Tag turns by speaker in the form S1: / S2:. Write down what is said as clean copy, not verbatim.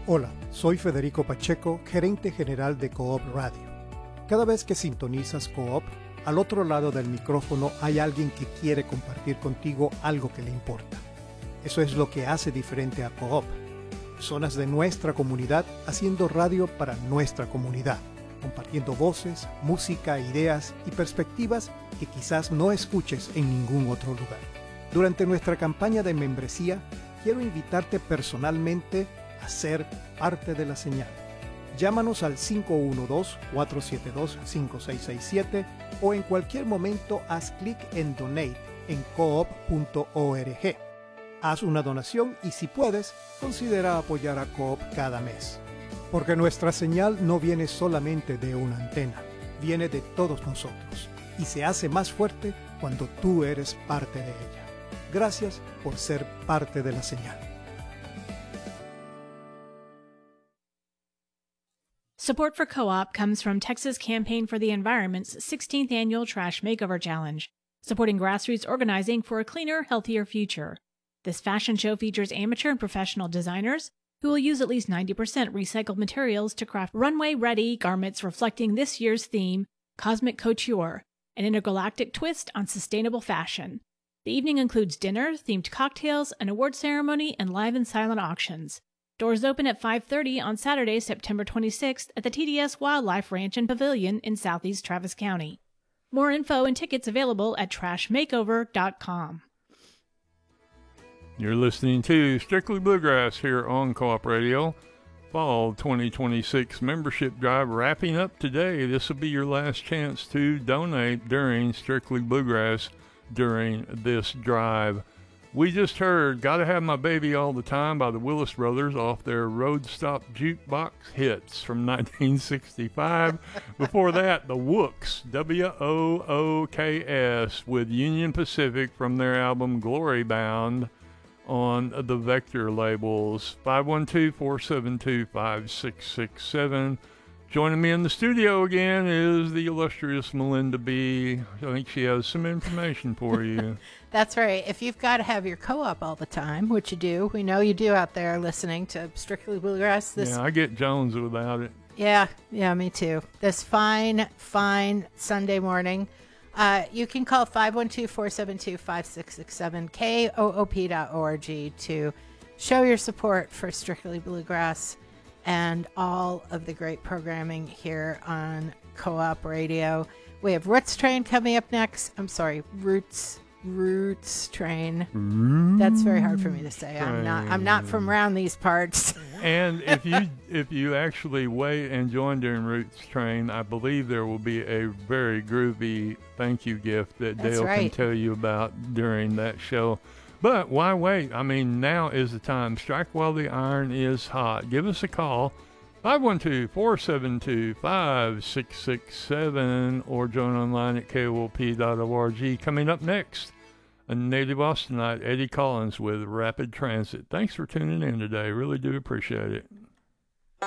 S1: Hola, soy Federico Pacheco, gerente general de Coop Radio. Cada vez que sintonizas Coop, al otro lado del micrófono hay alguien que quiere compartir contigo algo que le importa. Eso es lo que hace diferente a Coop. Personas de nuestra comunidad haciendo radio para nuestra comunidad, compartiendo voces, música, ideas y perspectivas que quizás no escuches en ningún otro lugar. Durante nuestra campaña de membresía, quiero invitarte personalmente a ser parte de la señal. Llámanos al 512-472-5667 o en cualquier momento haz clic en Donate en coop.org. Haz una donación y si puedes, considera apoyar a Coop cada mes. Porque nuestra señal no viene solamente de una antena, viene de todos nosotros y se hace más fuerte cuando tú eres parte de ella. Gracias por ser parte de la señal.
S2: Support for Co-op comes from Texas Campaign for the Environment's 16th Annual Trash Makeover Challenge, supporting grassroots organizing for a cleaner, healthier future. This fashion show features amateur and professional designers who will use at least 90% recycled materials to craft runway-ready garments reflecting this year's theme, Cosmic Couture, an intergalactic twist on sustainable fashion. The evening includes dinner, themed cocktails, an award ceremony, and live and silent auctions. Doors open at 5:30 on Saturday, September 26th at the TDS Wildlife Ranch and Pavilion in Southeast Travis County. More info and tickets available at trashmakeover.com.
S3: You're listening to Strictly Bluegrass here on Co-op Radio. Fall 2026 membership drive wrapping up today. This will be your last chance to donate during Strictly Bluegrass during this drive. We just heard Gotta Have My Baby All the Time by the Willis Brothers off their Road Stop Jukebox hits from 1965. Before that, the Wooks, W-O-O-K-S, with Union Pacific from their album Glory Bound on the Vector labels. 512-472-5667. Joining me in the studio again is the illustrious Melinda B. I think she has some information for you.
S4: That's right. If you've got to have your co-op all the time, which you do, we know you do out there listening to Strictly Bluegrass.
S3: Yeah, I get Jones without it.
S4: Yeah, me too. This fine Sunday morning. You can call 512-472-5667, koop.org, to show your support for Strictly Bluegrass and all of the great programming here on Co-op Radio. We have Roots Train coming up next. I'm sorry, Roots Train. That's very hard for me to say. I'm not from around these parts.
S3: And if you actually wait and join during Roots Train, I believe there will be a very groovy thank you gift that Dale can tell you about during that show. But why wait? I mean, now is the time. Strike while the iron is hot. Give us a call, 512-472-5667, or join online at koop.org. Coming up next, a native Austinite, Eddie Collins with Rapid Transit. Thanks for tuning in today. Really do appreciate it.